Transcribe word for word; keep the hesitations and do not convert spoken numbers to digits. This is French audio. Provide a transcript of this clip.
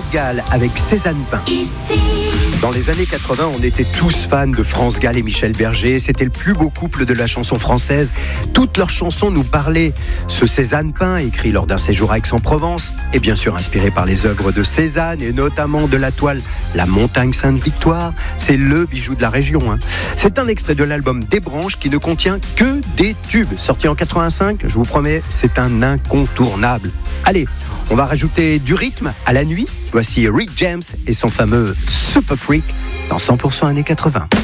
France Gall avec Cézanne Pain. Ici. Dans les années quatre-vingts, on était tous fans de France Gall et Michel Berger. C'était le plus beau couple de la chanson française. Toutes leurs chansons nous parlaient. Ce Cézanne Pain, écrit lors d'un séjour à Aix-en-Provence, est bien sûr inspiré par les œuvres de Cézanne et notamment de la toile La Montagne Sainte-Victoire. C'est le bijou de la région. Hein. C'est un extrait de l'album Des Branches qui ne contient que des tubes. Sorti en quatre-vingt-cinq, je vous promets, c'est un incontournable. Allez, on va rajouter du rythme à la nuit. Voici Rick James et son fameux Super Freak dans cent pour cent années quatre-vingts.